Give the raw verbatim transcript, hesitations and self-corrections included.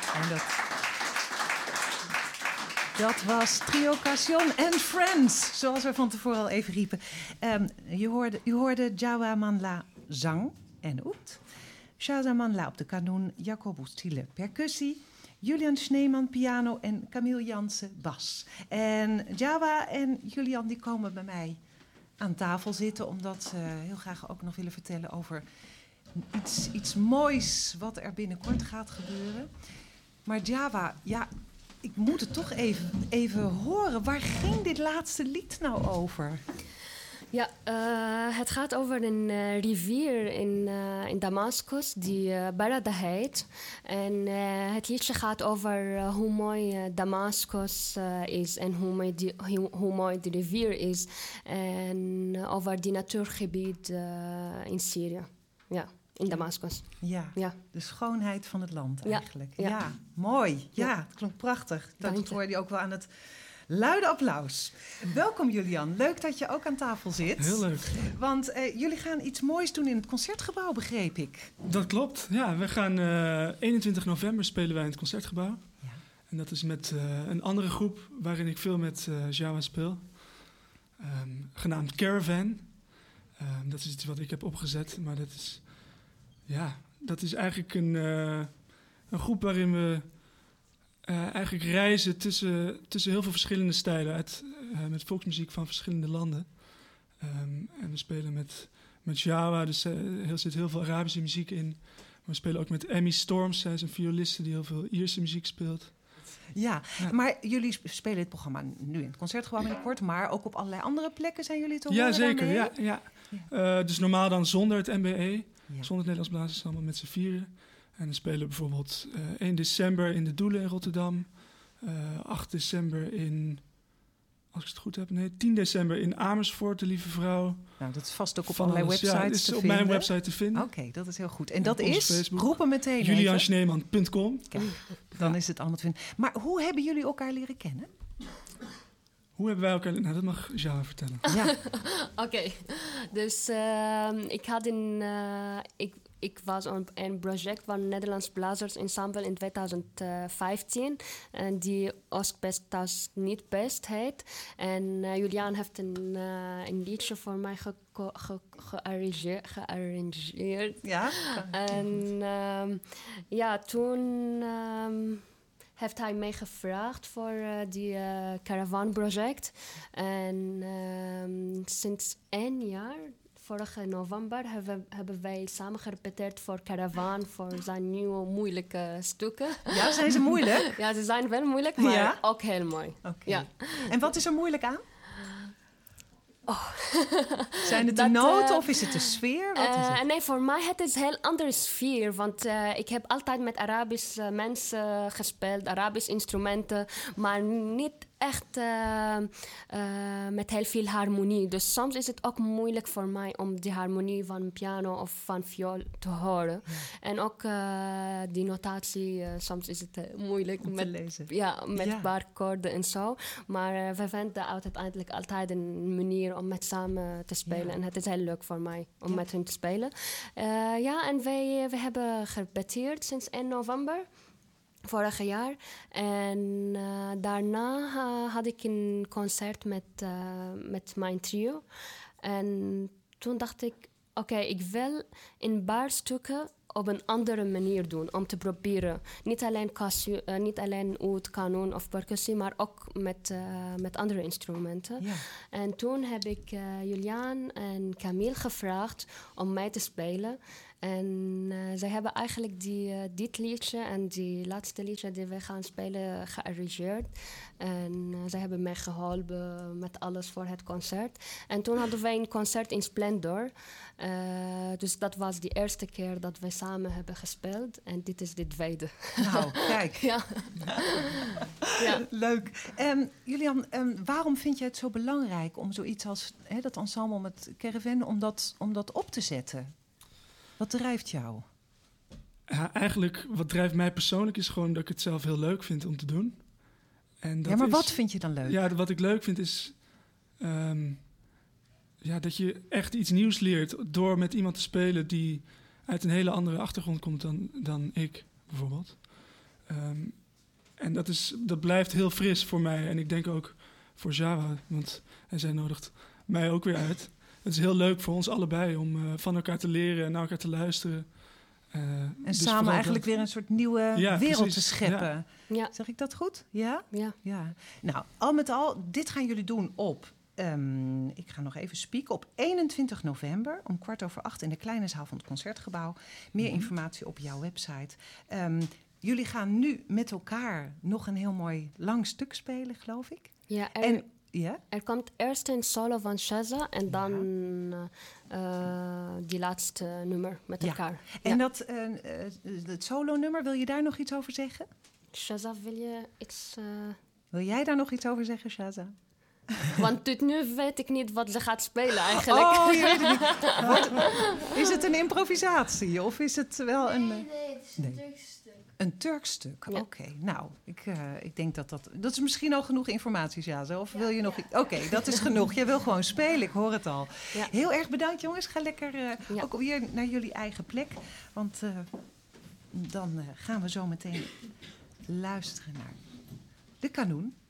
En dat, dat was Trio Cassion and Friends, zoals we van tevoren al even riepen. Um, je hoorde, u hoorde Jawa Manla zang en oet. Shaza Manla op de kanoen, Jacobus Thiele percussie, Julian Schneeman piano en Camille Jansen bas. En Jawa en Julian die komen bij mij aan tafel zitten, omdat ze heel graag ook nog willen vertellen over iets, iets moois wat er binnenkort gaat gebeuren. Maar Jawa, ja, ik moet het toch even, even horen. Waar ging dit laatste lied nou over? Ja, uh, het gaat over een uh, rivier in, uh, in Damascus die uh, Barada heet. En uh, het liedje gaat over uh, hoe mooi uh, Damascus uh, is en hoe mooi, die, hoe, hoe mooi de rivier is. En uh, over die natuurgebied uh, in Syrië. Ja, in Damascus. Ja, ja, de schoonheid van het land eigenlijk. Ja, ja. ja mooi. Ja, ja, het klonk prachtig. Dat Dank hoorde je ook wel aan het luide applaus. Welkom Julian, leuk dat je ook aan tafel zit. Heel leuk. Want uh, jullie gaan iets moois doen in het Concertgebouw, begreep ik. Dat klopt, ja. We gaan uh, eenentwintig november spelen wij in het Concertgebouw. Ja. En dat is met uh, een andere groep waarin ik veel met uh, Jawa speel. Um, genaamd Caravan. Um, dat is iets wat ik heb opgezet, maar dat is, ja, dat is eigenlijk een, uh, een groep waarin we Uh, eigenlijk reizen tussen, tussen heel veel verschillende stijlen uit, uh, met volksmuziek van verschillende landen. Um, en we spelen met, met Jawa, dus uh, er zit heel veel Arabische muziek in. Maar we spelen ook met Emmy Storms, zij is een violiste die heel veel Ierse muziek speelt. Ja, ja, maar jullie spelen dit programma nu in het Concertgebouw binnenkort, maar ook op allerlei andere plekken zijn jullie te horen Ja, zeker. daarmee? Ja, ja. Ja. Uh, dus normaal dan zonder het M B E, ja. Zonder het Nederlands Blazersensemble met z'n vieren. En dan spelen we bijvoorbeeld uh, één december in de Doelen in Rotterdam. Uh, acht december in, als ik het goed heb, nee, tien december in Amersfoort, de Lieve Vrouw. Nou, dat is vast ook op Van allerlei alles. websites ja, het is te op vinden. mijn website te vinden. Oké, okay, dat is heel goed. En, en dat is, Facebook, roepen meteen julian schneeman punt com. Kijk, dan is het allemaal te vinden. Maar hoe hebben jullie elkaar leren kennen? Hoe hebben wij elkaar... Nou, dat mag Jawa vertellen. Ja. Oké, okay. Dus uh, ik had een... Uh, ik, ik was op een project van Nederlands Blazers Ensemble in twintig vijftien. En die Oostbest tas niet best heet. En uh, Julian heeft een, uh, een liedje voor mij gearrangeerd. Ge- ge- gearrangeerd. Ja? En um, ja, toen... Um, heeft hij mij gevraagd voor uh, die uh, Caravan project. En um, sinds één jaar, vorige november, hebben, hebben wij samen gerepeteerd voor Caravan, voor zijn nieuwe moeilijke stukken. Ja, zijn ze moeilijk? Ja, ze zijn wel moeilijk, maar ja? ook heel mooi. Okay. Ja. En wat is er moeilijk aan? Oh. Zijn het de dat, noten uh, of is het de sfeer? Wat uh, is het? Nee, voor mij het is een heel andere sfeer. Want uh, ik heb altijd met Arabische mensen gespeeld, Arabische instrumenten, maar niet echt uh, uh, met heel veel harmonie. Dus soms is het ook moeilijk voor mij om die harmonie van piano of van viool te horen. Ja. En ook uh, die notatie, uh, soms is het uh, moeilijk om met, te lezen. Ja, met ja. barcoden en zo. Maar uh, we vinden uiteindelijk altijd een manier om met samen te spelen. Ja. En het is heel leuk voor mij om ja. met hen te spelen. Uh, ja, en wij, wij hebben gerepeteerd sinds één november. Vorig jaar. En uh, daarna uh, had ik een concert met, uh, met mijn trio. En toen dacht ik, oké, okay, ik wil een paar stukken op een andere manier doen, om te proberen. Niet alleen, kassu, uh, niet alleen oud, kanon of percussie, maar ook met, uh, met andere instrumenten. Ja. En toen heb ik uh, Julian en Camille gevraagd om mij te spelen. En uh, zij hebben eigenlijk die, uh, dit liedje en die laatste liedje die we gaan spelen gearrangeerd. En uh, zij hebben mij geholpen met alles voor het concert. En toen hadden wij een concert in Splendor. Uh, dus dat was de eerste keer dat we samen hebben gespeeld. En dit is de tweede. Nou, kijk. Ja. Ja. Leuk. Um, Julian, um, waarom vind je het zo belangrijk om zoiets als he, dat ensemble met Caravan, om dat, om dat op te zetten? Wat drijft jou? Ja, eigenlijk, wat drijft mij persoonlijk is gewoon dat ik het zelf heel leuk vind om te doen. En dat ja, maar is, wat vind je dan leuk? Ja, wat ik leuk vind is um, ja, dat je echt iets nieuws leert door met iemand te spelen die uit een hele andere achtergrond komt dan, dan ik, bijvoorbeeld. Um, en dat, is, dat blijft heel fris voor mij. En ik denk ook voor Jawa, want zij nodigt mij ook weer uit. Het is heel leuk voor ons allebei om uh, van elkaar te leren en naar elkaar te luisteren. Uh, en dus samen eigenlijk dat... weer een soort nieuwe ja, wereld precies. te scheppen. Ja. Ja. Zeg ik dat goed? Ja? Ja. Ja. Nou, al met al, dit gaan jullie doen op... Um, ik ga nog even spieken. Op eenentwintig november om kwart over acht in de kleine zaal van het Concertgebouw. Meer mm-hmm. informatie op jouw website. Um, jullie gaan nu met elkaar nog een heel mooi lang stuk spelen, geloof ik. Ja, er, en, ja? er komt eerst een solo van Shaza en dan ja. uh, die laatste nummer met ja. elkaar. En ja. dat uh, uh, het solo-nummer, wil je daar nog iets over zeggen? Shaza, wil je iets... Uh... Wil jij daar nog iets over zeggen, Shaza? Want tot nu weet ik niet wat ze gaat spelen eigenlijk. Oh, je weet het niet. Wat, is het een improvisatie of is het wel een... Nee, nee, het is een nee. Turks stuk. Een Turks stuk, ja. Oké. Okay. Nou, ik, uh, ik denk dat dat... Dat is misschien al genoeg informatie, Shaza. Of ja, wil je nog... Ja. Oké, okay, dat is genoeg. Jij wil gewoon spelen, ik hoor het al. Ja. Heel erg bedankt, jongens. Ga lekker uh, ja. ook weer naar jullie eigen plek. Want uh, dan uh, gaan we zo meteen luisteren naar de Kanoen.